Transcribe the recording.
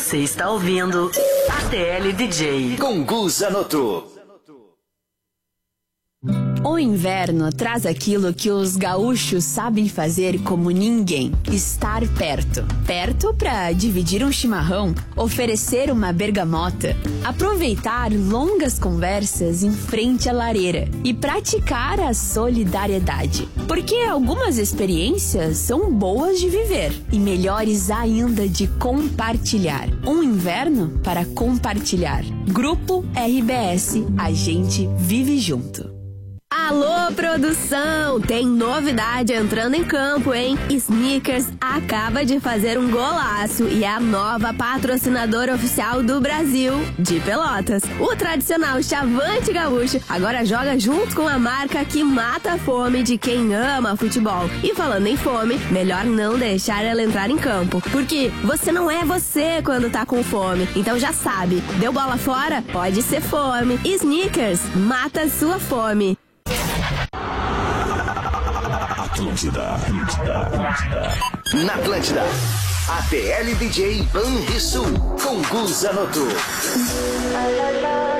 Você está ouvindo ATL DJ com Gu Zanotto. O inverno traz aquilo que os gaúchos sabem fazer como ninguém: estar perto. Perto para dividir um chimarrão, oferecer uma bergamota, aproveitar longas conversas em frente à lareira e praticar a solidariedade. Porque algumas experiências são boas de viver e melhores ainda de compartilhar. Um inverno para compartilhar. Grupo RBS, a gente vive junto. Alô, produção! Tem novidade entrando em campo, hein? Snickers acaba de fazer um golaço e é a nova patrocinadora oficial do Brasil, de Pelotas. O tradicional Chavante Gaúcho agora joga junto com a marca que mata a fome de quem ama futebol. E falando em fome, melhor não deixar ela entrar em campo, porque você não é você quando tá com fome. Então já sabe, deu bola fora? Pode ser fome. Snickers, mata a sua fome. Na Atlântida, ATL DJ Banrisul com Gu Zanotto.